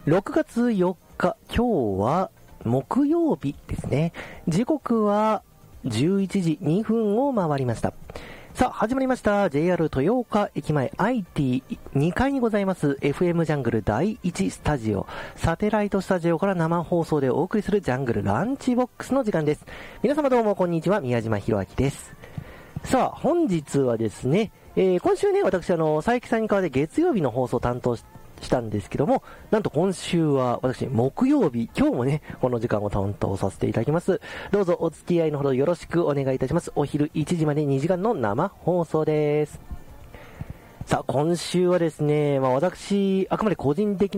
6月4日、今日は木曜日ですね。時刻は11時2分を回りました。さあ、始まりました。JR 豊岡駅前 IT2 階にございます FM ジャングル第1スタジオ、サテライトスタジオから生放送でお送りするジャングルランチボックスの時間です。皆様どうもこんにちは、宮島博明です。さあ、本日はですね、今週ね、私佐伯さんに代わって月曜日の放送を担当したんですけども、なんと今週は私木曜日、今日もねこの時間を担当させていただきます。どうぞお付き合いのほどよろしくお願いいたします。お昼1時まで2時間の生放送です。さあ今週はですね、私あくまで個人的